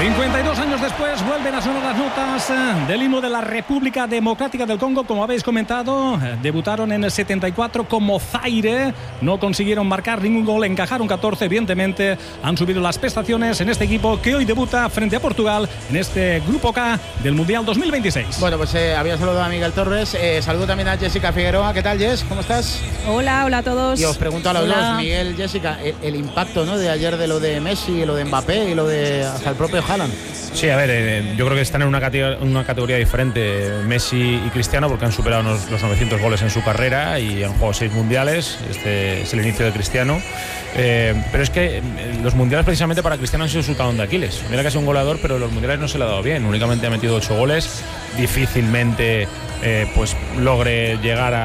52 años después vuelven a sonar las notas del himno de la República Democrática del Congo. Como habéis comentado, debutaron en el 74 como Zaire, no consiguieron marcar ningún gol, encajaron 14. Evidentemente han subido las prestaciones en este equipo que hoy debuta frente a Portugal en este Grupo K del Mundial 2026. Bueno, pues había saludado a Miguel Torres, saludo también a Jessica Figueroa. ¿Qué tal, Jess? ¿Cómo estás? Hola a todos. Y os pregunto a los dos, Miguel, Jessica, el impacto, ¿no?, de ayer de lo de Messi, lo de Mbappé y lo de hasta el propio Haaland. Sí, a ver, yo creo que están en una categoría diferente Messi y Cristiano, porque han superado los 900 goles en su carrera y han jugado 6 mundiales. Este es el inicio de Cristiano. Pero es que los mundiales precisamente para Cristiano han sido su talón de Aquiles. Mira que es un goleador, pero los mundiales no se le ha dado bien. Únicamente ha metido 8 goles. Difícilmente pues logre llegar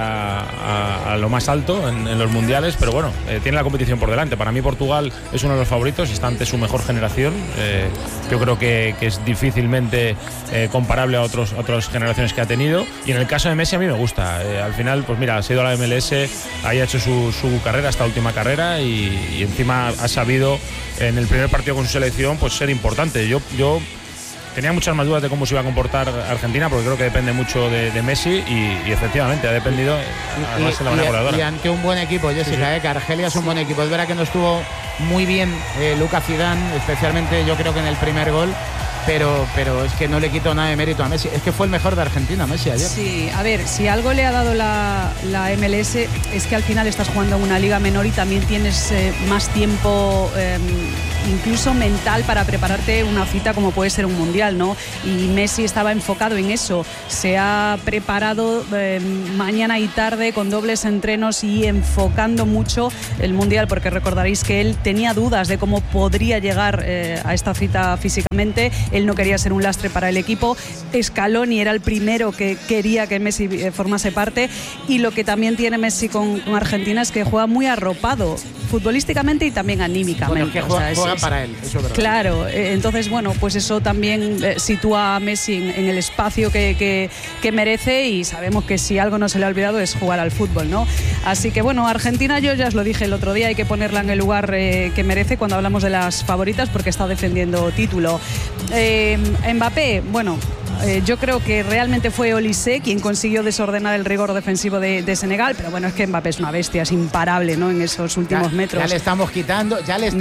a lo más alto en los mundiales, pero bueno, tiene la competición por delante. Para mí Portugal es uno de los favoritos, está ante su mejor generación. Yo creo que es difícilmente comparable a otras generaciones que ha tenido, y en el caso de Messi a mí me gusta. Al final, pues mira, se ha ido a la MLS, ahí ha hecho su carrera, esta última carrera, y encima ha sabido en el primer partido con su selección pues ser importante. Yo tenía muchas más dudas de cómo se iba a comportar Argentina, porque creo que depende mucho de Messi, y efectivamente ha dependido además de la manera goleadora. Y ante un buen equipo, Jessica, sí. Que Argelia es un buen equipo. Es verdad que no estuvo muy bien Lucas Zidane, especialmente yo creo que en el primer gol, pero es que no le quito nada de mérito a Messi. Es que fue el mejor de Argentina, Messi, ayer. Sí, a ver, si algo le ha dado la MLS es que al final estás jugando en una liga menor y también tienes más tiempo, incluso mental, para prepararte una cita como puede ser un mundial, ¿no? Y Messi estaba enfocado en eso. Se ha preparado mañana y tarde con dobles entrenos y enfocando mucho el mundial, porque recordaréis que él tenía dudas de cómo podría llegar a esta cita físicamente. Él no quería ser un lastre para el equipo. Scaloni era el primero que quería que Messi formase parte, y lo que también tiene Messi con Argentina es que juega muy arropado futbolísticamente y también anímicamente. Bueno, que juega para él, eso es verdad. Claro, entonces bueno, pues eso también sitúa a Messi en el espacio que merece, y sabemos que si algo no se le ha olvidado es jugar al fútbol, ¿no? Así que bueno, Argentina, yo ya os lo dije el otro día, hay que ponerla en el lugar que merece cuando hablamos de las favoritas, porque está defendiendo título. Mbappé, bueno, yo creo que realmente fue Olise quien consiguió desordenar el rigor defensivo de Senegal, pero bueno, es que Mbappé es una bestia, es imparable, ¿no?, en esos últimos metros. Ya le estamos quitando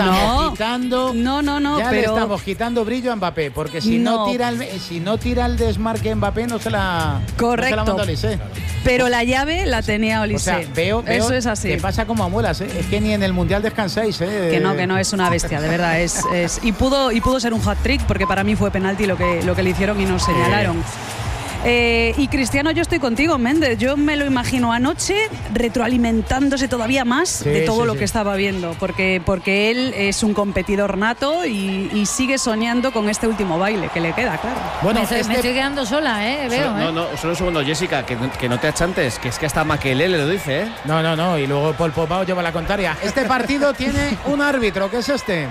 le estamos quitando brillo a Mbappé, porque si no tira el desmarque Mbappé no se la manda Olise. Pero la llave la tenía Olise. O sea, veo eso es así. Que pasa como a muelas, es que ni en el Mundial descansáis, Que no, es una bestia, de verdad. Y pudo ser un hat-trick, porque para mí fue penalti lo que le hicieron y nos señalaron. Y Cristiano, yo estoy contigo, Méndez. Yo me lo imagino anoche retroalimentándose todavía más de todo lo que estaba viendo, porque él es un competidor nato y sigue soñando con este último baile que le queda, claro. Bueno, me estoy quedando sola, veo. Solo un segundo, Jessica, que no te achantes, que es que hasta Makelele lo dice, ¿eh? No, y luego Paul Pogba lleva la contraria. Este partido tiene un árbitro, ¿qué es este?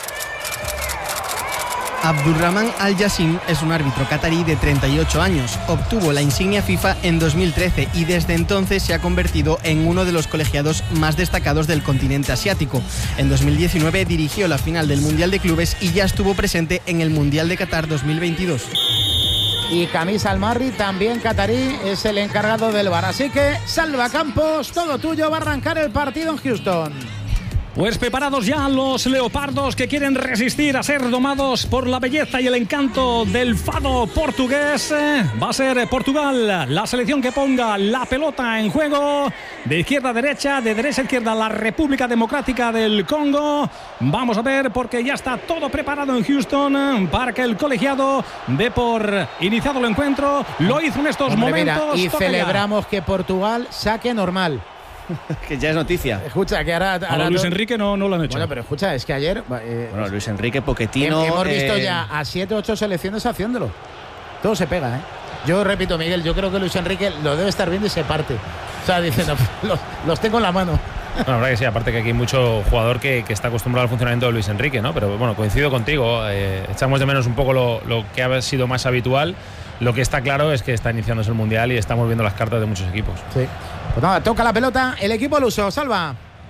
Abdurrahman Al-Yassin es un árbitro catarí de 38 años. Obtuvo la insignia FIFA en 2013 y desde entonces se ha convertido en uno de los colegiados más destacados del continente asiático. En 2019 dirigió la final del Mundial de Clubes y ya estuvo presente en el Mundial de Qatar 2022. Y Kamis Al-Marri, también catarí, es el encargado del VAR. Así que, Salva Campos, todo tuyo, va a arrancar el partido en Houston. Pues preparados ya los leopardos que quieren resistir a ser domados por la belleza y el encanto del fado portugués. Va a ser Portugal la selección que ponga la pelota en juego, de izquierda a derecha, de derecha a izquierda, la República Democrática del Congo. Vamos a ver, porque ya está todo preparado en Houston para que el colegiado dé por iniciado el encuentro. Lo hizo en estos momentos. Mira, y celebramos que Portugal saque normal. Que ya es noticia. Escucha, que ahora Luis Enrique no lo han hecho. Bueno, pero escucha, es que ayer Luis Enrique, Pochettino, hemos visto ya a 7 o 8 selecciones haciéndolo. Todo se pega, ¿eh? Yo repito, Miguel, yo creo que Luis Enrique lo debe estar viendo y se parte. O sea, diciendo, los tengo en la mano. No, la verdad que sí, aparte que aquí hay mucho jugador que está acostumbrado al funcionamiento de Luis Enrique, ¿no? Pero bueno, coincido contigo, echamos de menos un poco lo que ha sido más habitual. Lo que está claro es que está iniciándose el Mundial y estamos viendo las cartas de muchos equipos. Sí. Pues nada, toca la pelota el equipo luso, Salva.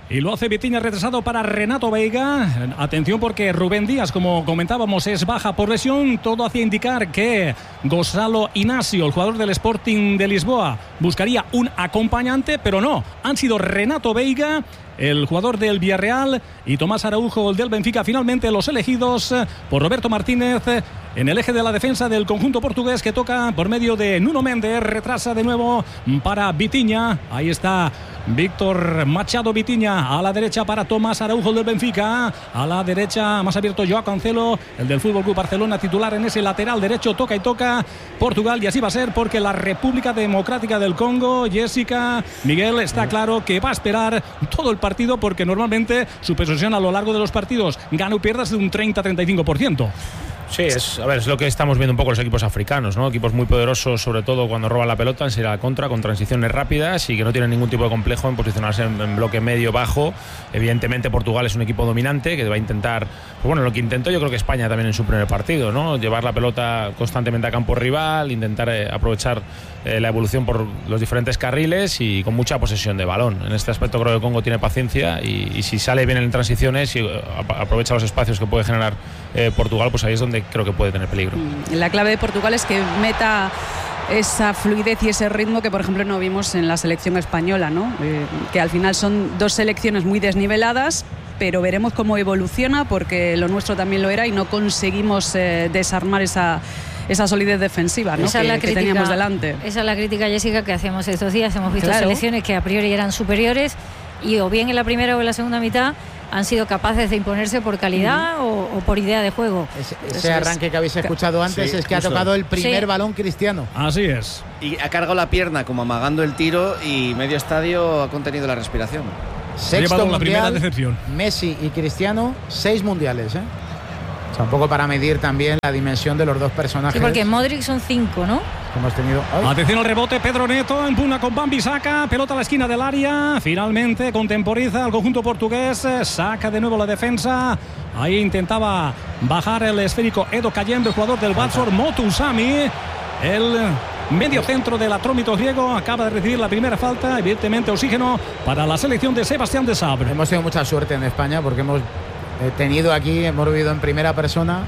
Y lo hace Vitinha, retrasado para Renato Veiga. Atención porque Rubén Díaz, como comentábamos, es baja por lesión. Todo hacía indicar que Gonzalo Inacio, el jugador del Sporting de Lisboa, buscaría un acompañante, pero no. Han sido Renato Veiga, el jugador del Villarreal, y Tomás Araujo, el del Benfica, finalmente los elegidos por Roberto Martínez en el eje de la defensa del conjunto portugués, que toca por medio de Nuno Méndez. Retrasa de nuevo para Vitinha. Ahí está Víctor Machado Vitinha, a la derecha para Tomás Araujo del Benfica, a la derecha más abierto Joao Cancelo, el del Fútbol Club Barcelona, titular en ese lateral derecho. Toca y toca Portugal, y así va a ser, porque la República Democrática del Congo, Jessica, Miguel, está claro que va a esperar todo el partido, porque normalmente su posesión a lo largo de los partidos, gana o pierdas, de un 30-35%. Sí, es lo que estamos viendo un poco los equipos africanos, ¿no? Equipos muy poderosos, sobre todo cuando roban la pelota, en salir a la contra, con transiciones rápidas, y que no tienen ningún tipo de complejo en posicionarse en bloque medio-bajo. Evidentemente Portugal es un equipo dominante que va a intentar, pues bueno, lo que intentó yo creo que España también en su primer partido, ¿no? Llevar la pelota constantemente a campo rival, intentar aprovechar la evolución por los diferentes carriles y con mucha posesión de balón. En este aspecto creo que Congo tiene paciencia, y si sale bien en transiciones y aprovecha los espacios que puede generar Portugal, pues ahí es donde creo que puede tener peligro. La clave de Portugal es que meta esa fluidez y ese ritmo que, por ejemplo, no vimos en la selección española, ¿no? Que al final son dos selecciones muy desniveladas, pero veremos cómo evoluciona, porque lo nuestro también lo era y no conseguimos desarmar esa solidez defensiva, ¿no? Esa es la que crítica, teníamos delante. Esa es la crítica, Jessica, que hacemos estos días. Hemos visto selecciones que a priori eran superiores, y o bien en la primera o en la segunda mitad han sido capaces de imponerse por calidad o por idea de juego. Ese arranque que habéis escuchado antes, sí, es que justo ha tocado el primer balón Cristiano. Así es. Y ha cargado la pierna como amagando el tiro, y medio estadio ha contenido la respiración. Sexto mundial, la primera decepción. Messi y Cristiano, 6 mundiales, ¿eh? O sea, un poco para medir también la dimensión de los dos personajes. Sí, porque en Modric son 5, ¿no? Hemos tenido. Atención al rebote, Pedro Neto empuna con Wan-Bissaka, pelota a la esquina del área, finalmente contemporiza al conjunto portugués, saca de nuevo la defensa. Ahí intentaba bajar el esférico Edo Kayembe, el jugador del Watford. Motu Usami, el medio centro del atrómito griego, acaba de recibir la primera falta. Evidentemente oxígeno para la selección de Sebastián de Sabre. Hemos tenido mucha suerte en España, porque hemos tenido aquí, hemos vivido en primera persona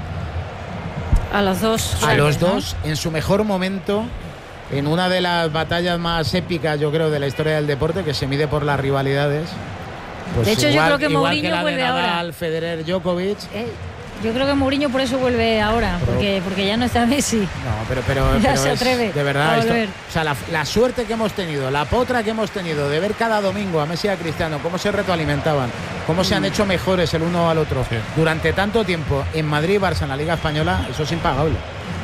a los dos en su mejor momento, en una de las batallas más épicas, yo creo, de la historia del deporte, que se mide por las rivalidades. Pues de hecho, yo creo que Mourinho vuelve ahora. Federer, Djokovic. Yo creo que Mourinho por eso vuelve ahora, porque ya no está Messi. No, pero ya se atreve. De verdad, o sea, la suerte que hemos tenido, la potra que hemos tenido de ver cada domingo a Messi y a Cristiano, cómo se retroalimentaban, cómo se han hecho mejores el uno al otro durante tanto tiempo en Madrid y Barça, en la Liga Española, eso es impagable.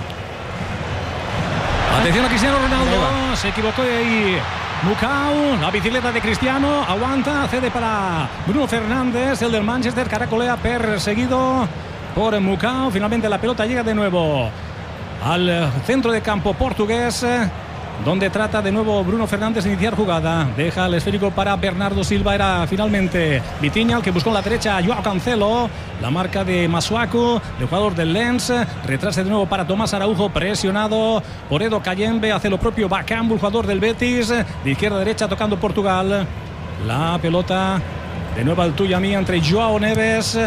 Atención a Cristiano Ronaldo, se equivocó ahí Mukau, la bicicleta de Cristiano, aguanta, cede para Bruno Fernández, el del Manchester, caracolea, perseguido por Mukau. Finalmente la pelota llega de nuevo al centro de campo portugués, donde trata de nuevo Bruno Fernández de iniciar jugada. Deja el esférico para Bernardo Silva. Era finalmente Vitinha el que buscó en la derecha a Joao Cancelo. La marca de Masuaku, el jugador del Lens. Retrasa de nuevo para Tomás Araujo, presionado por Edo Kayembe. Hace lo propio Bakambu, el jugador del Betis. De izquierda a derecha tocando Portugal. La pelota de nuevo al tuya mía entre Joao Neves.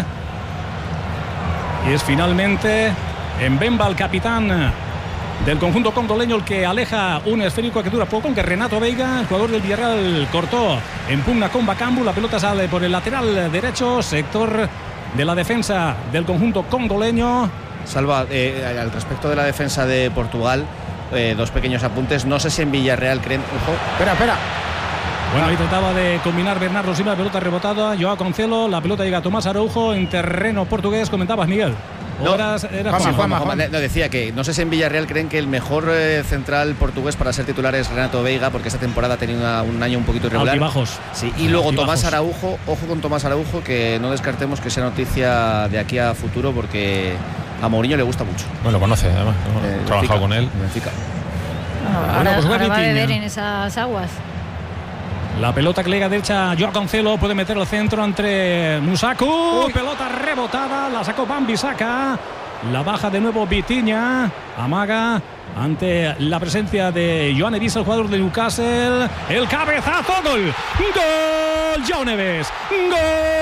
Y es finalmente Mbemba, el capitán del conjunto congoleño, el que aleja un esférico que dura poco, aunque Renato Veiga, el jugador del Villarreal, cortó en pugna con Bakambu. La pelota sale por el lateral derecho, sector de la defensa del conjunto congoleño. Salva, al respecto de la defensa de Portugal, dos pequeños apuntes. No sé si en Villarreal creen... Ojo. Espera. Bueno, ahí trataba de combinar Bernardo Silva, la pelota rebotada, Joao Cancelo, la pelota llega a Tomás Araujo en terreno portugués. Comentabas, Miguel. No, decía que no sé si en Villarreal creen que el mejor central portugués para ser titular es Renato Veiga, porque esta temporada ha tenido un año un poquito irregular. Altibajos. Sí, y luego Tomás Araujo, ojo con Tomás Araujo, que no descartemos que sea noticia de aquí a futuro, porque a Mourinho le gusta mucho. Bueno, lo conoce, además, trabajado con él. Ahora va a beber en esas aguas. La pelota que le llega derecha, Joao Cancelo puede meter el centro entre Musaku. Pelota rebotada, la sacó Wan-Bissaka. La baja de nuevo Vitinha. Amaga ante la presencia de Joan Evisa, el jugador de Newcastle. El cabezazo, gol. ¡Gol! gol, Joao Neves. ¡Gol!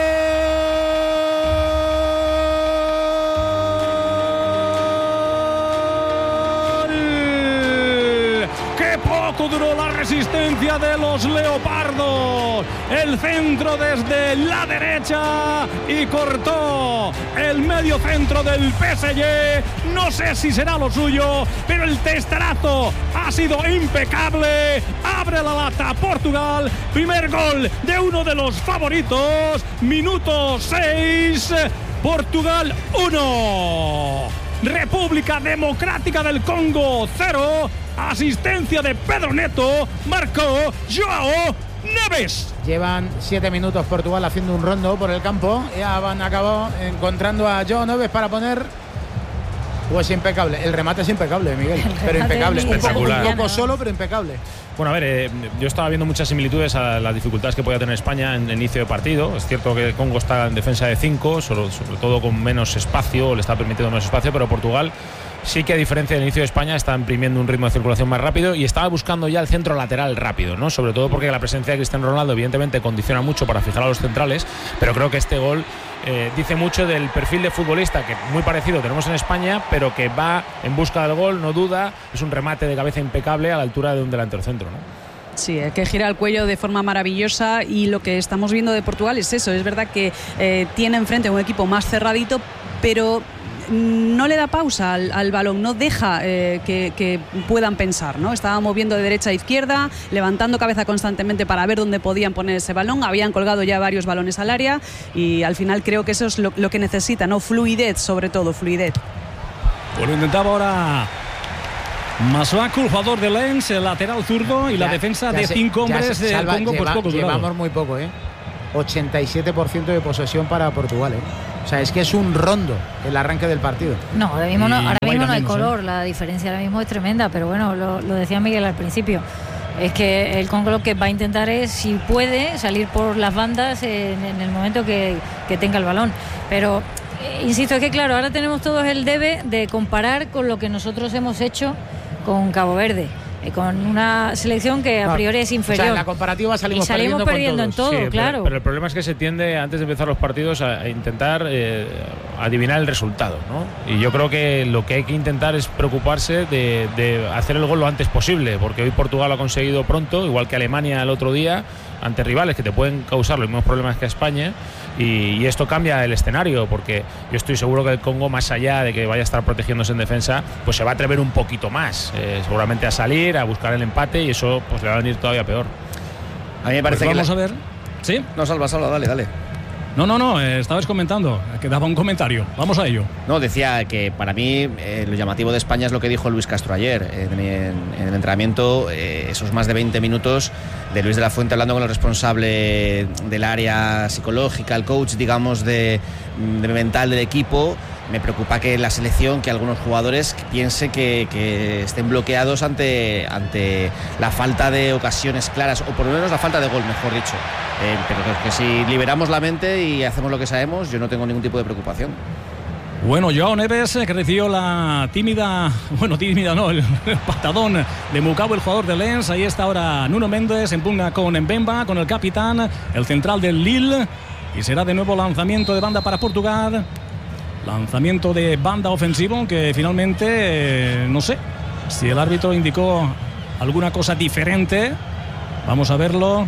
Duró la resistencia de los leopardos, el centro desde la derecha y cortó el medio centro del PSG. No sé si será lo suyo, pero el testarazo ha sido impecable. Abre la lata Portugal, primer gol de uno de los favoritos. Minuto 6, Portugal 1, República Democrática del Congo 0. Asistencia de Pedro Neto, marcó Joao Neves. Llevan 7 minutos Portugal haciendo un rondo por el campo. Ya han acabado encontrando a Joao Neves para poner. Pues impecable. El remate es impecable, Miguel. Pero impecable. Espectacular. Un poco solo, pero impecable. Bueno, a ver, yo estaba viendo muchas similitudes a las dificultades que podía tener España en el inicio de partido. Es cierto que Congo está en defensa de 5, sobre todo con menos espacio, le está permitiendo menos espacio, pero Portugal sí que, a diferencia del inicio de España, está imprimiendo un ritmo de circulación más rápido y estaba buscando ya el centro lateral rápido, ¿no? Sobre todo porque la presencia de Cristiano Ronaldo evidentemente condiciona mucho para fijar a los centrales, pero creo que este gol dice mucho del perfil de futbolista que muy parecido tenemos en España, pero que va en busca del gol, no duda. Es un remate de cabeza impecable a la altura de un delantero centro, ¿no? Sí, que gira el cuello de forma maravillosa, y lo que estamos viendo de Portugal es eso. Es verdad que tiene enfrente un equipo más cerradito, pero no le da pausa al balón, no deja que puedan pensar, ¿no? Estaba moviendo de derecha a izquierda, levantando cabeza constantemente para ver dónde podían poner ese balón. Habían colgado ya varios balones al área y al final creo que eso es lo que necesita, ¿no? Fluidez, sobre todo, fluidez. Bueno, intentaba ahora Masuaku, el jugador de Lens, el lateral zurdo, y la defensa de 5 hombres del Congo, pues poco durado. Llevamos muy poco, 87% de posesión para Portugal, O sea, es que es un rondo el arranque del partido. No, ahora mismo no hay color. La diferencia ahora mismo es tremenda, pero bueno, lo decía Miguel al principio. Es que el Congo lo que va a intentar es, si puede, salir por las bandas en el momento que tenga el balón. Pero insisto, es que claro, ahora tenemos todos el debe de comparar con lo que nosotros hemos hecho con Cabo Verde, con una selección que a priori es inferior. O sea, en la comparativa salimos perdiendo en todo, sí, claro. Pero el problema es que se tiende, antes de empezar los partidos, a intentar adivinar el resultado, ¿no? Y yo creo que lo que hay que intentar es preocuparse de hacer el gol lo antes posible, porque hoy Portugal lo ha conseguido pronto, igual que Alemania el otro día, ante rivales que te pueden causar los mismos problemas que a España. Y esto cambia el escenario, porque yo estoy seguro que el Congo, más allá de que vaya a estar protegiéndose en defensa, pues se va a atrever un poquito más, seguramente a salir, a buscar el empate, y eso pues le va a venir todavía peor. A mí me parece pues que vamos a ver. ¿Sí? No, Salva, dale. No, estabas comentando, que daba un comentario. Vamos a ello. No, decía que para mí lo llamativo de España es lo que dijo Luis Castro ayer en el entrenamiento, esos más de 20 minutos de Luis de la Fuente hablando con el responsable del área psicológica, el coach, digamos, de mental del equipo. Me preocupa que la selección, que algunos jugadores piense que estén bloqueados ante la falta de ocasiones claras, o por lo menos la falta de gol, mejor dicho. Pero que si liberamos la mente y hacemos lo que sabemos, yo no tengo ningún tipo de preocupación. Bueno, Joao Neves, que recibió la tímida no, el patadón de Mukau, el jugador de Lens. Ahí está ahora Nuno Méndez en pugna con Mbemba, con el capitán, el central del Lille, y será de nuevo lanzamiento de banda para Portugal. Lanzamiento de banda ofensivo que finalmente, no sé si el árbitro indicó alguna cosa diferente. Vamos a verlo.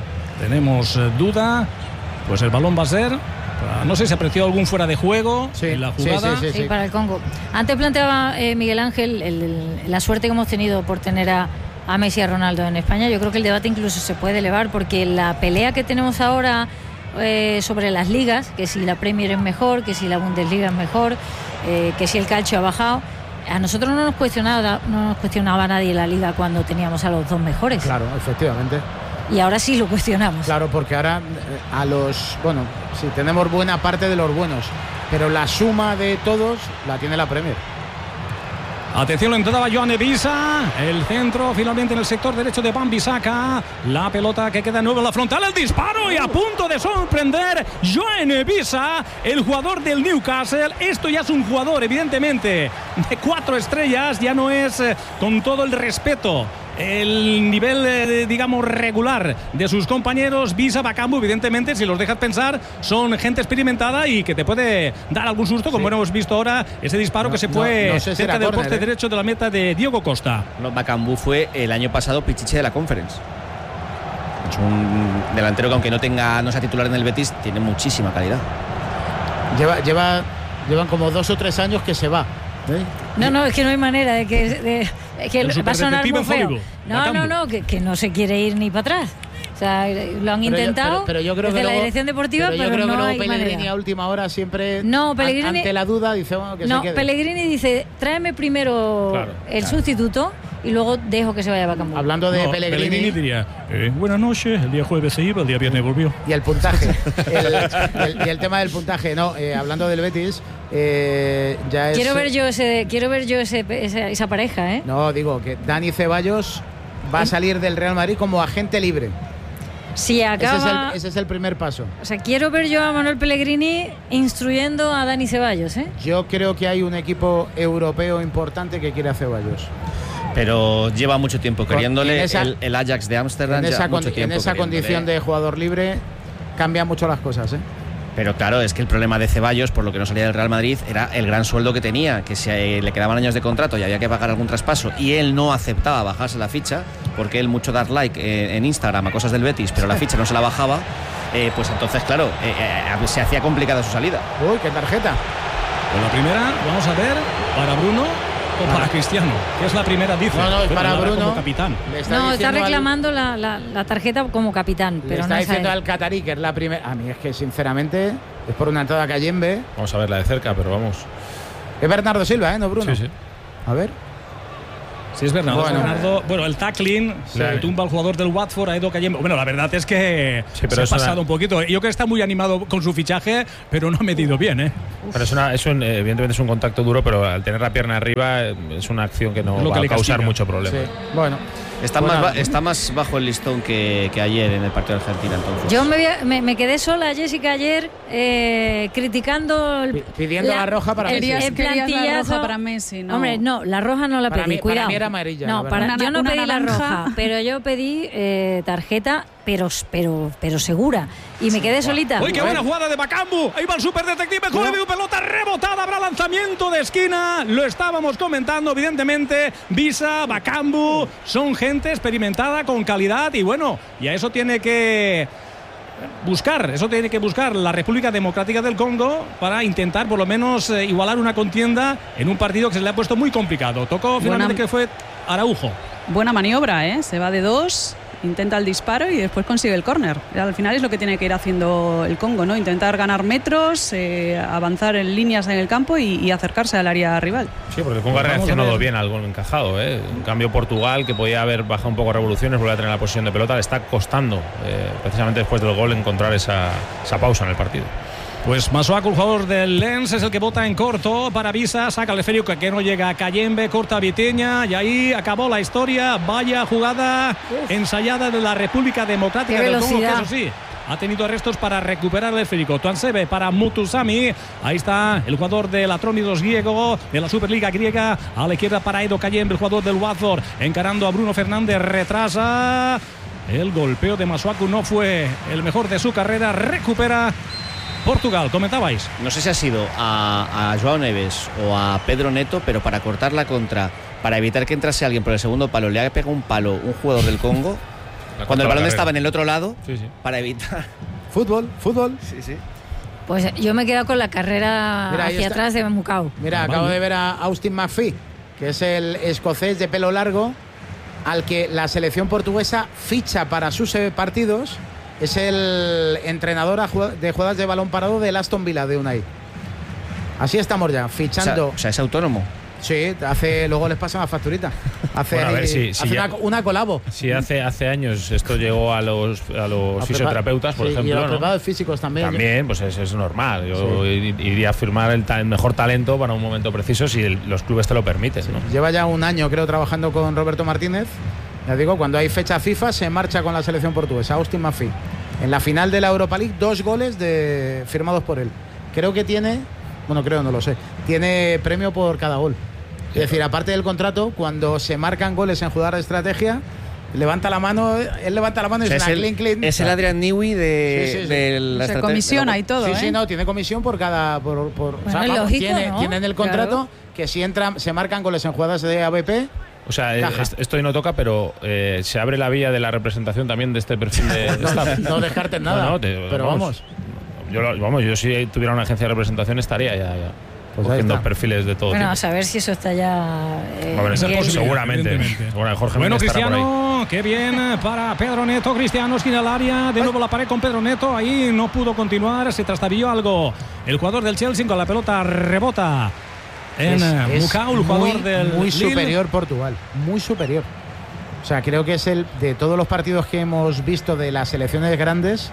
Tenemos duda. Pues el balón va a ser, no sé si apreció algún fuera de juego en la jugada. Sí, para el Congo. Antes planteaba Miguel Ángel la suerte que hemos tenido por tener a Messi y a Ronaldo en España. Yo creo que el debate incluso se puede elevar, porque la pelea que tenemos ahora sobre las ligas, que si la Premier es mejor, que si la Bundesliga es mejor, que si el calcio ha bajado, a nosotros no nos cuestionaba nadie la liga cuando teníamos a los dos mejores. Claro, efectivamente. Y ahora sí lo cuestionamos. Claro, porque ahora sí tenemos buena parte de los buenos, pero la suma de todos la tiene la Premier. Atención, la entrada Joao Neves, el centro finalmente en el sector derecho de Wan-Bissaka, la pelota que queda nueva en la frontal, el disparo, y a punto de sorprender Joao Neves, el jugador del Newcastle. Esto ya es un jugador evidentemente de 4 estrellas, ya no es, con todo el respeto, el nivel, digamos, regular de sus compañeros. Visa, Bakambu, evidentemente, si los dejas pensar, son gente experimentada y que te puede dar algún susto, como hemos visto ahora, ese disparo que se fue cerca del poste derecho de la meta de Diego Costa. No, Bakambu fue el año pasado Pichichi de la Conference. Es un delantero que, aunque no sea titular en el Betis, tiene muchísima calidad. Llevan como 2 o 3 años que se va. No, es que no hay manera de que va a sonar muy feo. No, que no se quiere ir ni para atrás. O sea, lo han intentado pero yo creo desde que la luego, dirección deportiva, pero yo creo no que luego hay Pellegrini manera. a última hora siempre Pellegrini, ante la duda dice que se quede. Pellegrini dice, tráeme primero el sustituto y luego dejo que se vaya Bakambu. Hablando de Pellegrini diría, buenas noches, el día jueves se iba, el día viernes volvió. Y el puntaje, y el tema del puntaje, hablando del Betis, ya es... Quiero ver yo esa pareja, ¿eh? No, digo que Dani Ceballos va a salir del Real Madrid como agente libre. Si acaba... Ese es el primer paso. O sea, quiero ver yo a Manuel Pellegrini instruyendo a Dani Ceballos, ¿eh? Yo creo que hay un equipo europeo importante que quiere a Ceballos. Pero lleva mucho tiempo queriéndole el Ajax de Ámsterdam. En esa condición de jugador libre cambian mucho las cosas, ¿eh? Pero claro, es que el problema de Ceballos, por lo que no salía del Real Madrid, era el gran sueldo que tenía, que le quedaban años de contrato y había que pagar algún traspaso, y él no aceptaba bajarse la ficha, porque él mucho dar like en Instagram a cosas del Betis, pero la ficha no se la bajaba, pues entonces, claro, se hacía complicada su salida. Uy, qué tarjeta. Pues la primera, vamos a ver, para Bruno o para Cristiano, que es la primera, dice. No, es para Bruno. Como capitán. Está reclamando la tarjeta como capitán. Pero está diciendo al catarí que es la primera. A mí es que, sinceramente, es por una entrada a Cayembe. Vamos a verla de cerca, pero vamos. Es Bernardo Silva, ¿no, Bruno? Sí. A ver. Sí, es Bernardo. Bueno, el tackling le tumba al jugador del Watford, a Edo Cayembe. Bueno, la verdad es que se ha pasado un poquito. Yo creo que está muy animado con su fichaje, pero no ha metido bien, ¿eh? Pero evidentemente es un contacto duro, pero al tener la pierna arriba es una acción que no va a causar mucho problema. Sí. Bueno. Está más bajo el listón que ayer en el partido de Argentina, entonces. Yo me quedé sola, Jessica, ayer criticando pidiendo la roja para Messi. El plantillazo la roja para Messi, ¿no? Hombre, no, la roja no la pedí, cuidado. Para mí era amarilla. No, yo no pedí la roja, pero yo pedí tarjeta, pero segura. Y me quedé solita. ¡Uy, qué buena jugada de Bakambu! Ahí va el superdetective, pelota rebotada, habrá lanzamiento de esquina. Lo estábamos comentando, evidentemente. Visa, Bakambu, son gente experimentada con calidad y bueno, y a eso tiene que buscar la República Democrática del Congo para intentar por lo menos igualar una contienda en un partido que se le ha puesto muy complicado. Tocó finalmente que fue Araujo. Buena maniobra, ¿eh? Se va de 2, intenta el disparo y después consigue el córner. Al final es lo que tiene que ir haciendo el Congo, ¿no? Intentar ganar metros, avanzar en líneas en el campo y acercarse al área rival. Sí, porque el Congo ha reaccionado bien al gol encajado, ¿eh? En cambio, Portugal, que podía haber bajado un poco revoluciones, volver a tener la posición de pelota, le está costando, precisamente después del gol, encontrar esa pausa en el partido. Pues Masuaku, el jugador del Lens, es el que bota en corto para Visa, saca el esférico que no llega a Cayembe, corta a Viteña y ahí acabó la historia. Vaya jugada ensayada de la República Democrática del Congo, que eso sí, ha tenido arrestos para recuperar el esférico. Tuansebe para Mutusami. Ahí está el jugador del Atrónidos griego, de la Superliga griega. A la izquierda para Edo Cayembe, el jugador del Watford, encarando a Bruno Fernández, retrasa. El golpeo de Masuaku no fue el mejor de su carrera. Recupera Portugal, comentabais. No sé si ha sido a Joao Neves o a Pedro Neto, pero para cortar la contra, para evitar que entrase alguien por el segundo palo, le ha pegado un palo un jugador del Congo cuando el balón estaba en el otro lado, para evitar. Fútbol. Sí. Pues yo me he quedado con la carrera hacia atrás de Mukau. Mira, acabo de ver a Austin McPhee, que es el escocés de pelo largo, al que la selección portuguesa ficha para sus partidos. Es el entrenador de jugadas de balón parado del Aston Villa de Unai. Así estamos ya, fichando. O sea, es autónomo. Sí, luego les pasa una facturita. Hace una colabo. Sí, hace años esto llegó a los fisioterapeutas, por ejemplo. Y a los preparados físicos también. También, pues es normal. Yo iría a firmar el mejor talento para un momento preciso si los clubes te lo permiten, ¿no? Lleva ya un año, creo, trabajando con Roberto Martínez. Ya digo, cuando hay fecha FIFA se marcha con la selección portuguesa. Austin McPhee. En la final de la Europa League, 2 goles firmados por él. Creo que tiene, no lo sé, tiene premio por cada gol. Es decir, aparte del contrato, cuando se marcan goles en jugar de estrategia, levanta la mano, él levanta la mano y es una clean. Es el Adrian Newey de la se comisiona y todo. Sí, no, tiene comisión por cada. Bueno, o sea, vamos, lógico, ¿no? tiene en el contrato que si entran, se marcan goles en jugadas de ABP. O sea, esto no toca, pero se abre la vía de la representación también de este perfil de staff. No dejarte nada. Pero vamos. Yo si tuviera una agencia de representación estaría ya pues cogiendo perfiles de todo tipo. A saber si eso está ya... seguramente. Jorge bueno, Cristiano, qué bien para Pedro Neto. Cristiano, esquina al área. De nuevo la pared con Pedro Neto. Ahí no pudo continuar. Se trastabilló algo. El jugador del Chelsea con la pelota rebota en Mukau, el jugador del muy Lille. superior Portugal. Muy superior. O sea, creo que es de todos los partidos que hemos visto de las selecciones grandes,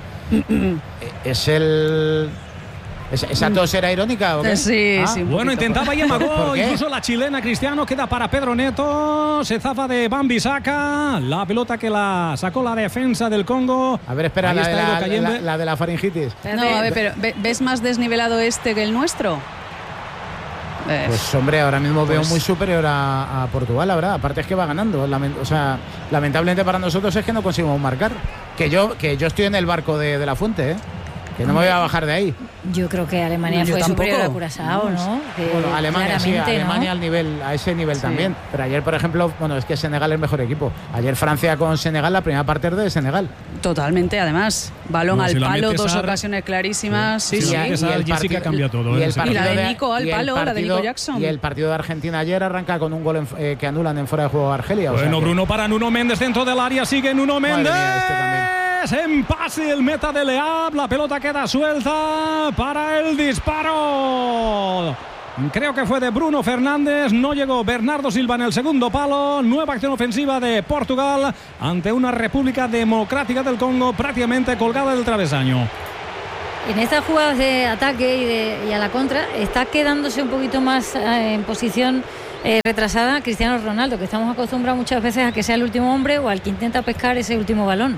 es el... ¿Esa tos era irónica o qué? Sí. Bueno, intentaba y amagó. ¿Qué? Incluso la chilena Cristiano queda para Pedro Neto. Se zafa de Wan-Bissaka. La pelota que la sacó la defensa del Congo. A ver, espera, la de la faringitis. No, a ver, pero ¿ves más desnivelado este que el nuestro? Pues hombre, ahora mismo veo muy superior a Portugal, la verdad. Aparte es que va ganando. O sea, lamentablemente para nosotros es que no conseguimos marcar. Que yo estoy en el barco de la fuente, que no me voy a bajar de ahí. Yo creo que Alemania fue superior a Curazao, ¿no? Bueno, Alemania sí, Alemania ¿no? a ese nivel también. Pero ayer, por ejemplo, es que Senegal es el mejor equipo. Ayer Francia con Senegal, la primera parte es de Senegal. Totalmente, además. Balón al palo, dos ocasiones clarísimas. Sí. Y el Jessica cambia todo. Y la de Nico al palo, la de Nico Jackson. Y el partido de Argentina ayer arranca con un gol que anulan en fuera de juego a Argelia. Bueno, Bruno para Nuno Méndez dentro del área. Sigue Nuno Méndez. En pase el meta de Leab, la pelota queda suelta para el disparo. Creo que fue de Bruno Fernández, no llegó Bernardo Silva en el segundo palo. Nueva acción ofensiva de Portugal ante una República Democrática del Congo prácticamente colgada del travesaño. En estas jugadas de ataque y a la contra está quedándose un poquito más en posición retrasada Cristiano Ronaldo, que estamos acostumbrados muchas veces a que sea el último hombre o al que intenta pescar ese último balón.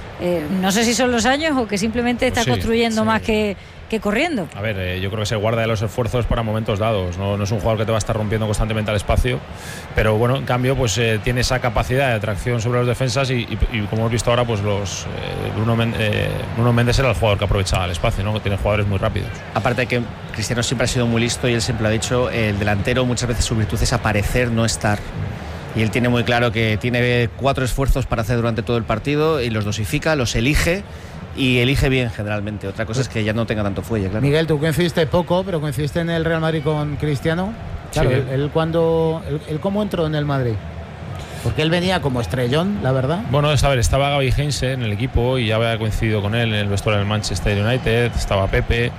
No sé si son los años o que simplemente está construyendo más que corriendo. A ver, yo creo que se guarda de los esfuerzos para momentos dados. No es un jugador que te va a estar rompiendo constantemente al espacio, pero bueno, en cambio pues tiene esa capacidad de atracción sobre los defensas y como hemos visto ahora, pues Bruno Méndez era el jugador que aprovechaba el espacio, ¿no? Tiene jugadores muy rápidos. Aparte de que Cristiano siempre ha sido muy listo y él siempre lo ha dicho, el delantero muchas veces su virtud es aparecer, no estar. Y él tiene muy claro que tiene 4 esfuerzos para hacer durante todo el partido y los dosifica, los elige y elige bien generalmente. Otra cosa es que ya no tenga tanto fuelle, claro. Miguel, tú coincidiste poco, pero coincidiste en el Real Madrid con Cristiano. Claro, sí. Él cómo entró en el Madrid. Porque él venía como estrellón, la verdad. Bueno, estaba Gaby Heinze en el equipo y ya había coincidido con él en el vestuario del Manchester United, estaba Pepe.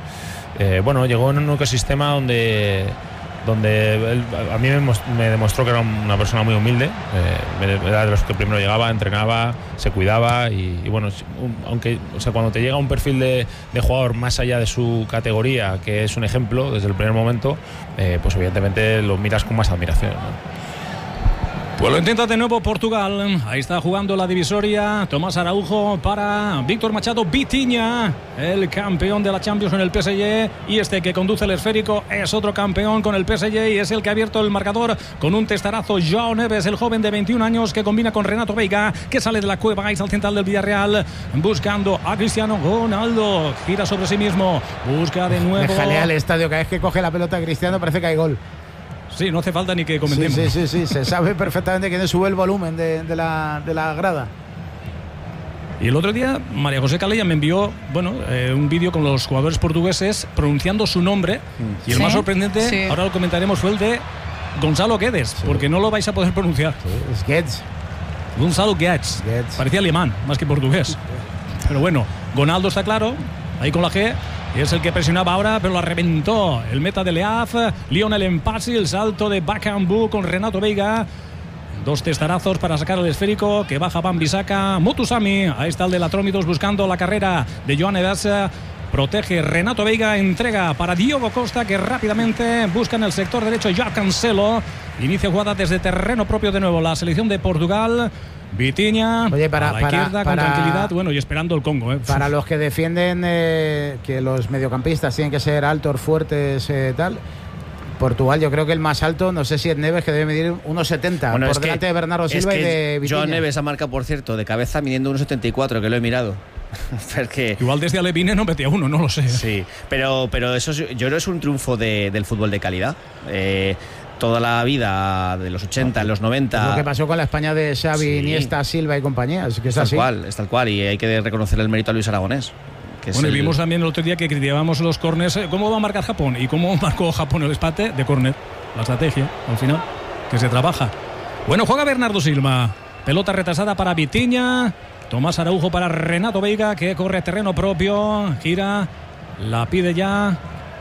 Llegó en un ecosistema donde él, a mí me demostró que era una persona muy humilde, era de los que primero llegaba, entrenaba, se cuidaba y bueno, aunque cuando te llega un perfil de jugador más allá de su categoría, que es un ejemplo desde el primer momento, pues evidentemente lo miras con más admiración, ¿no? Pues lo intenta de nuevo Portugal. Ahí está jugando la divisoria. Tomás Araujo para Víctor Machado. Vitinha, el campeón de la Champions en el PSG. Y este que conduce el esférico es otro campeón con el PSG y es el que ha abierto el marcador con un testarazo. Joao Neves, el joven de 21 años que combina con Renato Veiga, que sale de la cueva. Ahí está el central del Villarreal buscando a Cristiano Ronaldo. Gira sobre sí mismo. Busca de nuevo. Me jalea el estadio. Cada vez que coge la pelota Cristiano parece que hay gol. Sí, no hace falta ni que comentemos. Sí, se sabe perfectamente que sube el volumen de la grada. Y el otro día María José Calella me envió un vídeo con los jugadores portugueses pronunciando su nombre y el más sorprendente, ahora lo comentaremos, fue el de Gonzalo Guedes, porque no lo vais a poder pronunciar. Sí, es Guedes. Gonzalo Guedes. Parecía alemán, más que portugués. Pero bueno, Gonaldo está claro, ahí con la G. Es el que presionaba ahora, pero la reventó el meta de Leaf. Lionel Empassi, el salto de Bakambu con Renato Veiga. 2 testarazos para sacar el esférico que baja Wan-Bissaka. Mutusami, ahí está el de la Trómidos buscando la carrera de Joan Edasa. Protege Renato Veiga, entrega para Diogo Costa, que rápidamente busca en el sector derecho Joao Cancelo. Inicia jugada desde terreno propio de nuevo la selección de Portugal. Vitinha a la izquierda con tranquilidad, y esperando el Congo. Para los que defienden que los mediocampistas tienen que ser altos, fuertes, tal, Portugal, yo creo que el más alto, no sé si es Neves, que debe medir 1,70, bueno, por delante de Bernardo Silva y de Vitinha. Joao Neves ha marcado, por cierto, de cabeza midiendo 1,74, que lo he mirado. Porque igual desde Alevine no metía uno, no lo sé. Sí, pero eso yo creo que es un triunfo del fútbol de calidad. Toda la vida de los 80, los 90. Es lo que pasó con la España de Xavi, sí, Iniesta, Silva y compañía. Es que es así. Es tal cual, y hay que reconocer el mérito a Luis Aragonés. Bueno, y vimos también el otro día que criticábamos los córners. ¿Cómo va a marcar Japón? ¿Y cómo marcó Japón el empate de córner? La estrategia, al final, que se trabaja. Bueno, juega Bernardo Silva. Pelota retrasada para Vitinha. Tomás Araujo para Renato Veiga, que corre terreno propio. Gira, la pide ya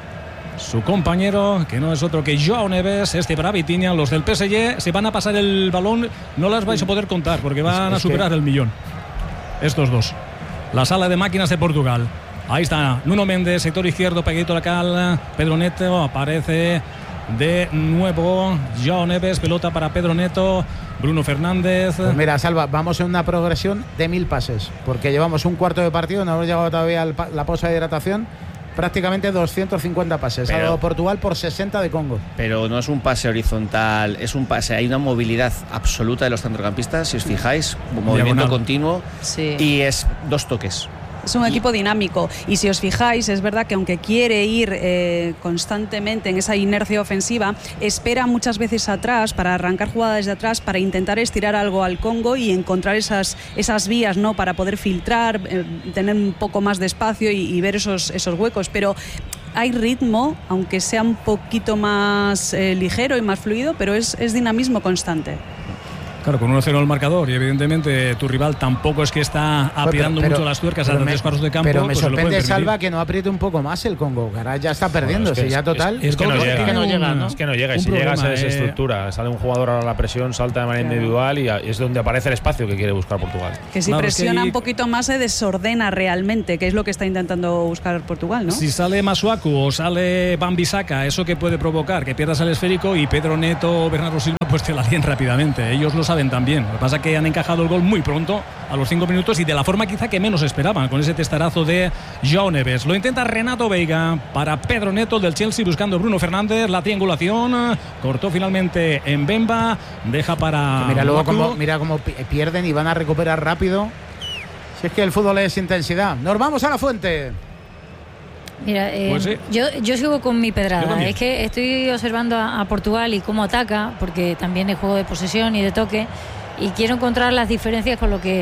su compañero, que no es otro que Joao Neves. Para Vitinha. Los del PSG se van a pasar el balón. No las vais a poder contar porque van a superar el millón. Estos dos. La sala de máquinas de Portugal. Ahí está Nuno Méndez, sector izquierdo, pegadito a la cal. Pedro Neto aparece de nuevo. Joao Neves, pelota para Pedro Neto. Bruno Fernández. Pues mira, Salva, vamos en una progresión de 1000 pases, porque llevamos un cuarto de partido, no hemos llegado todavía a la pausa de hidratación. Prácticamente 250 pases. Ha dado Portugal por 60 de Congo. Pero no es un pase horizontal, es un pase. Hay una movilidad absoluta de los centrocampistas, si os fijáis, movimiento continuo, sí. Y es 2 toques. Es un equipo dinámico y si os fijáis es verdad que aunque quiere ir constantemente en esa inercia ofensiva, espera muchas veces atrás para arrancar jugadas de atrás, para intentar estirar algo al Congo y encontrar esas vías, ¿no?, para poder filtrar, tener un poco más de espacio y ver esos huecos, pero hay ritmo, aunque sea un poquito más ligero y más fluido, pero es dinamismo constante. Claro, con 1-0 el marcador y evidentemente tu rival tampoco es que está apretando mucho las tuercas a los 3 cuartos de campo. Pero me sorprende, Salva, que no apriete un poco más el Congo. Caray, ya está perdiendo, bueno, ya total. Es que no llega, ¿no? Es que no llega, y si llega se desestructura. Sale un jugador a la presión, salta de manera individual y es donde aparece el espacio que quiere buscar Portugal. Que si presiona un poquito más se desordena realmente, que es lo que está intentando buscar Portugal, ¿no? Si sale Masuaku o sale Wan-Bissaka, eso que puede provocar que pierdas el esférico y Pedro Neto o Bernardo Silva pues te la líen rápidamente. Ellos lo saben también. Lo que pasa es que han encajado el gol muy pronto, a los 5 minutos, y de la forma quizá que menos esperaban, con ese testarazo de Joao Neves. Lo intenta Renato Veiga para Pedro Neto del Chelsea, buscando Bruno Fernández. La triangulación cortó finalmente en Bemba, deja para mira cómo pierden y van a recuperar rápido. Si es que el fútbol es intensidad. Nos vamos a la fuente. Mira, pues sí. yo sigo con mi pedrada. Es que estoy observando a Portugal y cómo ataca, porque también es juego de posesión y de toque, y quiero encontrar las diferencias con lo que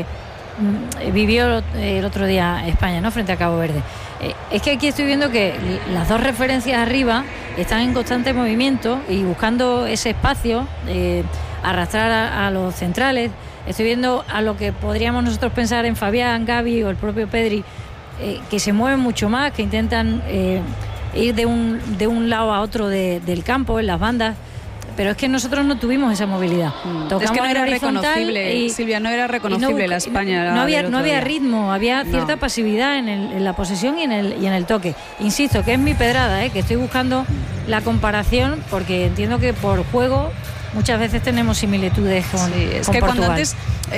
vivió el otro día España, ¿no?, frente a Cabo Verde. Es que aquí estoy viendo que las 2 referencias arriba están en constante movimiento y buscando ese espacio, arrastrar a los centrales. Estoy viendo a lo que podríamos nosotros pensar en Fabián, Gavi o el propio Pedri, que se mueven mucho más, que intentan ir de un lado a otro del campo, en las bandas, pero es que nosotros no tuvimos esa movilidad. Es que no era reconocible, Silvia, no era reconocible la España. No había ritmo, había cierta pasividad en la posesión y en el toque. Insisto, que es mi pedrada, que estoy buscando la comparación, porque entiendo que por juego muchas veces tenemos similitudes con es que Portugal. Cuando antes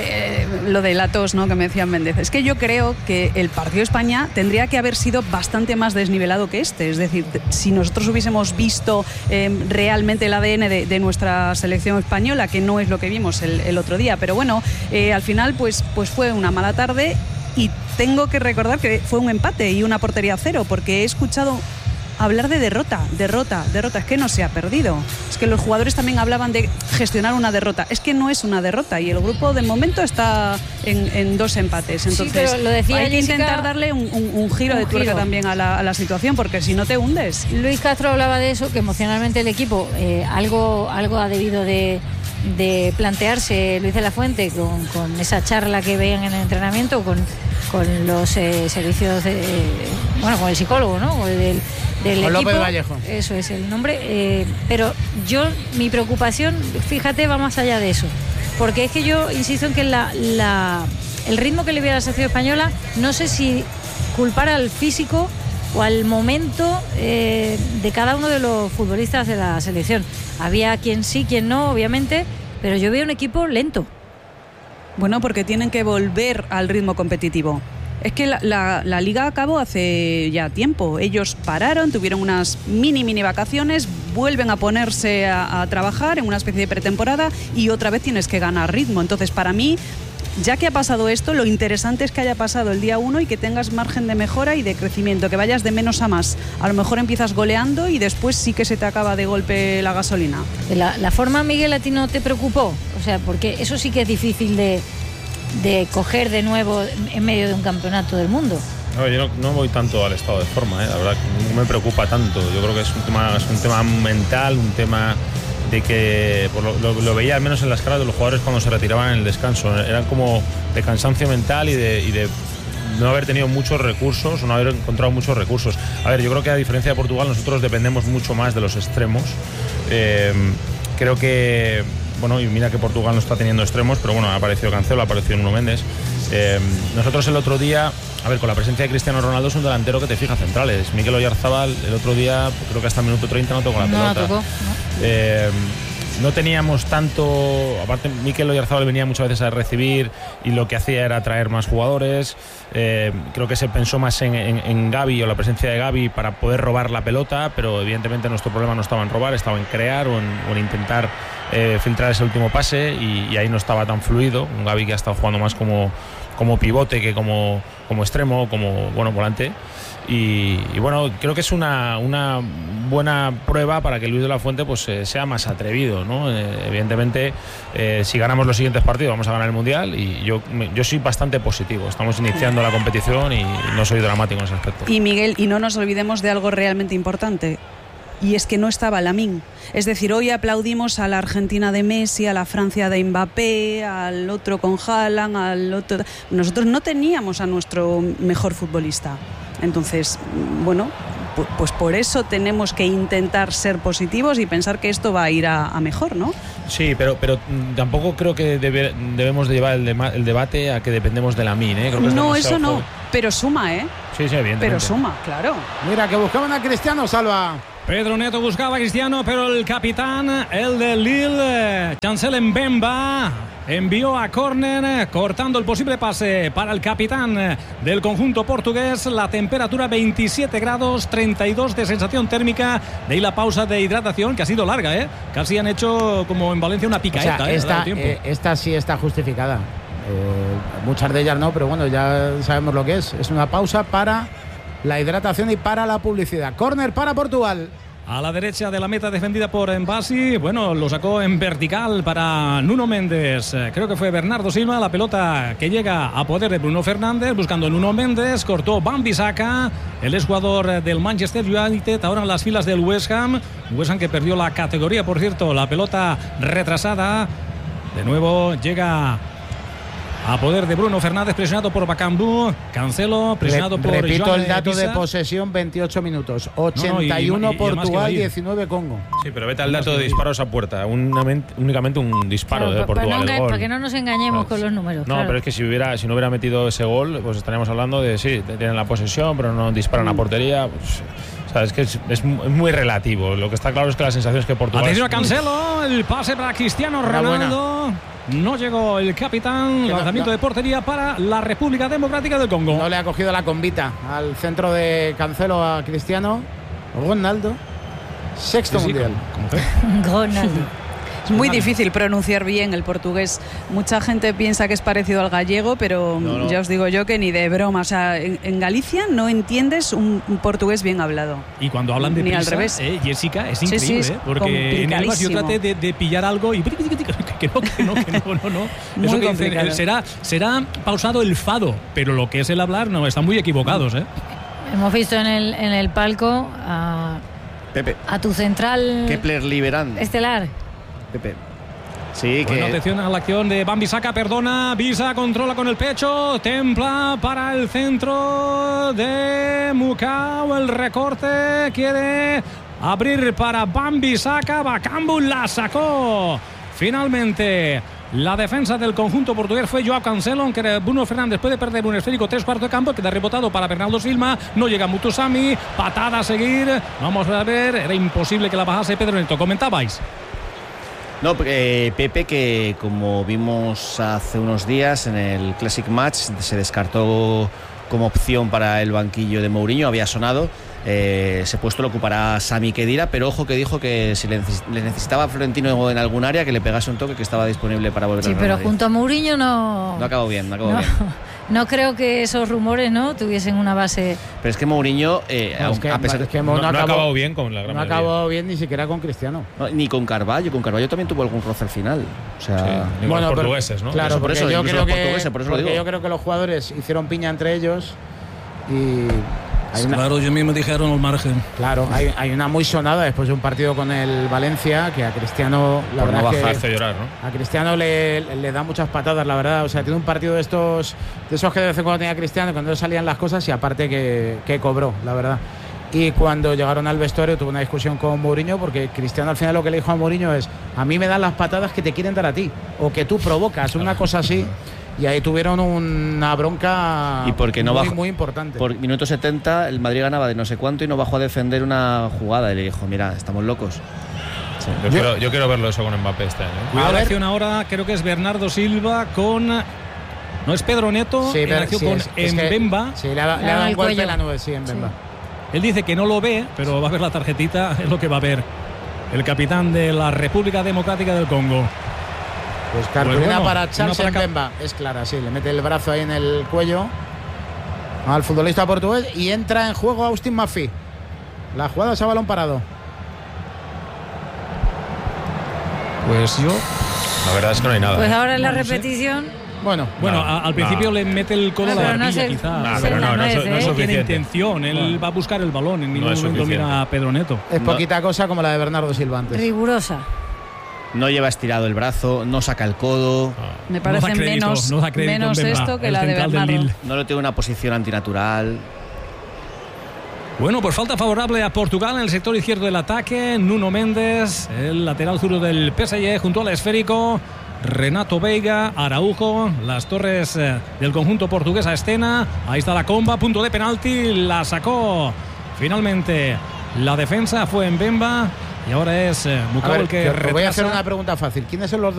lo de la tos, ¿no?, que me decían Méndez, es que yo creo que el partido de España tendría que haber sido bastante más desnivelado que este. Es decir, si nosotros hubiésemos visto realmente el ADN de nuestra selección española, que no es lo que vimos el otro día, pero bueno, al final pues fue una mala tarde, y tengo que recordar que fue un empate y una portería 0, porque he escuchado hablar de derrota, es que no se ha perdido. Es que los jugadores también hablaban de gestionar una derrota. Es que no es una derrota, y el grupo de momento está en 2 empates. Entonces, sí, lo decía hay Jessica, que intentar darle un giro de tuerca también a la situación, porque si no te hundes. Luis Castro hablaba de eso, que emocionalmente el equipo algo ha debido de plantearse Luis de la Fuente con esa charla que veían en el entrenamiento, con los servicios con el psicólogo, ¿no?, con equipo. López Vallejo. Eso es el nombre. Pero mi preocupación, fíjate, va más allá de eso, porque es que yo insisto en que el ritmo que le veo a la selección española, no sé si culpar al físico o al momento de cada uno de los futbolistas de la selección. Había quien sí, quien no, obviamente, pero yo veo un equipo lento. Bueno, porque tienen que volver al ritmo competitivo. Es que la liga acabó hace ya tiempo. Ellos pararon, tuvieron unas mini vacaciones, vuelven a ponerse a trabajar en una especie de pretemporada y otra vez tienes que ganar ritmo. Entonces, para mí, ya que ha pasado esto, lo interesante es que haya pasado el día 1 y que tengas margen de mejora y de crecimiento, que vayas de menos a más. A lo mejor empiezas goleando y después sí que se te acaba de golpe la gasolina. La forma, Miguel, ¿a ti no te preocupó? O sea, porque eso sí que es difícil de coger de nuevo en medio de un campeonato del mundo. No, yo no voy tanto al estado de forma, la verdad, no me preocupa tanto. Yo creo que es un tema mental, un tema de que lo veía al menos en las caras de los jugadores cuando se retiraban en el descanso. Eran como de cansancio mental y de no haber tenido muchos recursos o no haber encontrado muchos recursos. A ver, yo creo que a diferencia de Portugal, nosotros dependemos mucho más de los extremos. Creo que, bueno, y mira que Portugal no está teniendo extremos, pero bueno, ha aparecido Cancelo, ha aparecido Nuno Méndez. Nosotros el otro día, a ver, con la presencia de Cristiano Ronaldo es un delantero que te fija centrales. Mikel Oyarzabal el otro día, creo que hasta el minuto 30 no tocó la pelota. No la tocó, ¿no? No teníamos tanto, aparte Mikel Oyarzabal venía muchas veces a recibir y lo que hacía era traer más jugadores. Creo que se pensó más en Gavi o la presencia de Gavi para poder robar la pelota, pero evidentemente nuestro problema no estaba en robar, estaba en crear o en intentar filtrar ese último pase y ahí no estaba tan fluido. Un Gavi que ha estado jugando más como pivote que como extremo, como volante. Y bueno, creo que es una buena prueba para que Luis de la Fuente pues sea más atrevido, ¿no? Evidentemente, si ganamos los siguientes partidos vamos a ganar el Mundial y yo soy bastante positivo. Estamos iniciando la competición y no soy dramático en ese aspecto. Y Miguel, y no nos olvidemos de algo realmente importante. Y es que no estaba Lamine. Es decir, hoy aplaudimos a la Argentina de Messi, a la Francia de Mbappé, al otro con Haaland, al otro... Nosotros no teníamos a nuestro mejor futbolista. Entonces, bueno, pues por eso tenemos que intentar ser positivos y pensar que esto va a ir a mejor, ¿no? Sí, pero tampoco creo que debemos de llevar el debate a que dependemos de Lamine, ¿eh? Creo que no, eso no, joven. Pero suma, ¿eh? Sí, evidentemente. Pero suma, claro. Mira, que buscaban a Cristiano, Salva. Pedro Neto buscaba a Cristiano, pero el capitán, el de Lille, Chancel Mbemba, envió a córner, cortando el posible pase para el capitán del conjunto portugués. La temperatura 27 grados, 32 de sensación térmica. De ahí la pausa de hidratación, que ha sido larga, ¿eh? Casi han hecho, como en Valencia, una picaeta. O sea, esta sí está justificada. Muchas de ellas no, pero bueno, ya sabemos lo que es. Es una pausa para la hidratación y para la publicidad. Córner para Portugal. A la derecha de la meta, defendida por Mbassi. Bueno, lo sacó en vertical para Nuno Méndez. Creo que fue Bernardo Silva. La pelota que llega a poder de Bruno Fernández, buscando Nuno Méndez. Cortó Wan-Bissaka, el exjugador del Manchester United, ahora en las filas del West Ham. West Ham que perdió la categoría, por cierto. La pelota retrasada. De nuevo llega a poder de Bruno Fernández, presionado por Bakambu. Cancelo, presionado por repito Joan el dato Evisa. De posesión, 28 minutos. 81 Portugal, 19 Congo. Sí, pero vete al dato de disparos a puerta. Únicamente un disparo, claro, de Portugal. Para que no nos engañemos con los números. No, claro. Pero es que si no hubiera metido ese gol, pues estaríamos hablando de sí, tienen la posesión, pero no disparan a portería. Pues, o sea, es que es muy relativo. Lo que está claro es que la sensación es que Portugal... Atención a Cancelo, el pase para Cristiano Ronaldo. No llegó el capitán, lanzamiento de portería para la República Democrática del Congo. No le ha cogido la combita al centro de Cancelo a Cristiano Ronaldo. Sexto mundial. Ronaldo. Es muy difícil pronunciar bien el portugués. Mucha gente piensa que es parecido al gallego, pero no. Ya os digo yo que ni de broma. O sea, en Galicia no entiendes un portugués bien hablado. Y cuando hablan de ni prisa, al revés. Jessica, es increíble, sí, porque en Elvas yo traté de pillar algo y que no. Eso que dicen, será pausado el fado, pero lo que es el hablar no, están muy equivocados, ¿eh? Hemos visto en el palco Pepe, a tu central Kepler Liberán estelar. Pepe. Sí, bueno, atención a la acción de Wan-Bissaka, perdona, Visa controla con el pecho, templa para el centro de Mukau, el recorte, quiere abrir para Wan-Bissaka, Bakambu la sacó. Finalmente, la defensa del conjunto portugués fue Joao Cancelo, aunque Bruno Fernández puede perder un esférico 3/4 de campo, queda rebotado para Bernardo Silva, no llega Mutusami, patada a seguir, vamos a ver, era imposible que la bajase Pedro Neto, comentabais. No, Pepe, que como vimos hace unos días en el Classic Match, se descartó como opción para el banquillo de Mourinho, había sonado. Ese puesto lo ocupará Sami Khedira, pero ojo que dijo que si le necesitaba a Florentino en algún área, que le pegase un toque, que estaba disponible para volver. Sí, pero junto a Mourinho no acabó bien. No creo que esos rumores tuviesen una base. Pero es que Mourinho, a pesar de que no ha acabado bien con la gran no ha acabado bien ni siquiera con Cristiano. Ni con Carvalho. Con Carvalho también tuvo algún roce al final. O sea, sí, bueno, los portugueses, ¿no? Claro, por eso yo creo que yo creo que los jugadores hicieron piña entre ellos y claro, ellos mismos dijeron al margen. Claro, hay una muy sonada después de un partido con el Valencia, que a Cristiano, la verdad, no hace llorar, ¿no? A Cristiano le da muchas patadas, la verdad. O sea, tiene un partido de esos que de vez en cuando tenía Cristiano, cuando salían las cosas, y aparte que cobró, la verdad. Y cuando llegaron al vestuario tuvo una discusión con Mourinho, porque Cristiano al final lo que le dijo a Mourinho es: a mí me dan las patadas que te quieren dar a ti, o que tú provocas, una cosa así. Y ahí tuvieron una bronca y porque no muy importante. Por minuto 70 el Madrid ganaba de no sé cuánto y no bajó a defender una jugada. Y le dijo: mira, estamos locos. Sí. Yo quiero verlo eso con Mbappé este año. Cuidado, la acción ahora, creo que es Bernardo Silva con... ¿No es Pedro Neto? Sí, con Mbemba. Sí, le ha dado un golpe en la nube, sí, Mbemba. Sí. Él dice que no lo ve, pero va a ver la tarjetita, es lo que va a ver el capitán de la República Democrática del Congo. Pues cartulina para Charles Mbemba, es clara, sí, le mete el brazo ahí en el cuello al futbolista portugués y entra en juego Austin Mafi. La jugada es a balón parado. Pues yo... La verdad es que no hay nada. Pues ahora en la repetición... Bueno, al principio le mete el codo a la barbilla, quizás. Pero no es tiene intención, él va a buscar el balón, en ningún momento mira a Pedro Neto. Es poquita cosa como la de Bernardo Silva antes. Rigurosa. No lleva estirado el brazo, no saca el codo. Me parece menos esto que la de Bernardo. No le tiene una posición antinatural. Bueno, pues falta favorable a Portugal en el sector izquierdo del ataque. Nuno Méndez, el lateral zurdo del PSG, junto al esférico. Renato Veiga, Araujo, las torres del conjunto portugués a escena. Ahí está la comba, punto de penalti, la sacó finalmente la defensa, fue Mbemba y ahora es Mukau el que voy a hacer una pregunta fácil. ¿Quiénes son los